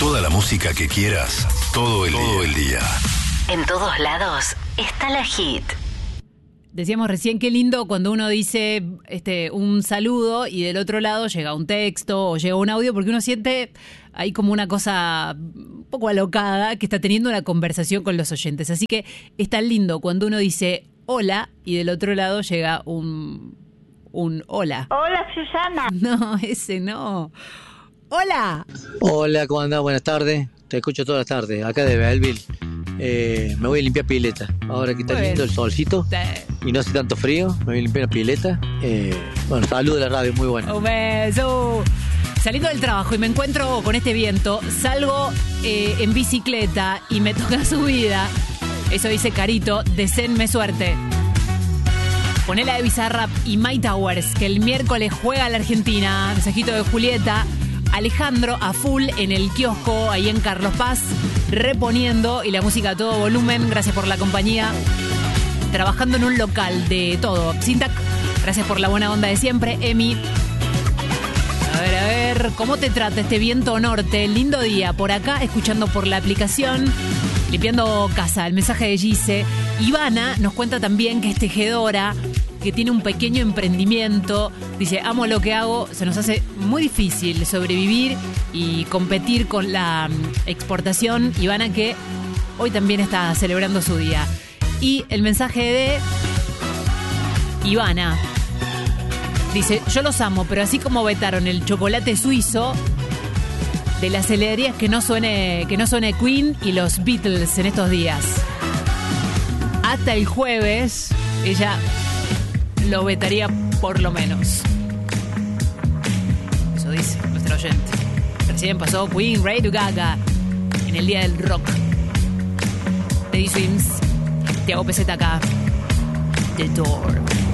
Toda la música que quieras, todo el día. En todos lados está la Hit. Decíamos recién qué lindo cuando uno dice un saludo y del otro lado llega un texto o llega un audio, porque uno siente ahí como una cosa un poco alocada que está teniendo una conversación con los oyentes. Así que es tan lindo cuando uno dice hola y del otro lado llega un hola. Hola, Susana. No, ese no. ¡Hola! Hola, ¿cómo andás? Buenas tardes. Te escucho todas las tardes, acá de Belleville. Me voy a limpiar pileta. Ahora que está Bueno. lindo el solcito y no hace tanto frío, me voy a limpiar la pileta. Bueno, salud de la radio, muy bueno. Un beso. Saliendo del trabajo y me encuentro con este viento, salgo en bicicleta y me toca subida. Eso dice Carito, deseenme suerte. Ponela de Bizarrap y My Towers, que el miércoles juega a la Argentina. Mensajito de Julieta. Alejandro a full en el kiosco, ahí en Carlos Paz, reponiendo y la música a todo volumen. Gracias por la compañía. Trabajando en un local de todo. Sintac, gracias por la buena onda de siempre. Emi. A ver, ¿cómo te trata este viento norte? Lindo día por acá, escuchando por la aplicación, limpiando casa. El mensaje de Gise. Ivana nos cuenta también que es tejedora, que tiene un pequeño emprendimiento. Dice, amo lo que hago, se nos hace muy difícil sobrevivir y competir con la exportación. Ivana, que hoy también está celebrando su día. Y el mensaje de Ivana dice, yo los amo, pero así como vetaron el chocolate suizo, de las heladerías que no suene Queen y los Beatles en estos días. Hasta el jueves, ella lo vetaría por lo menos. Eso dice nuestro oyente. Recién pasó Queen, Radio Gaga en el día del rock. Teddy Swims, Tiago Peseta acá. The Door.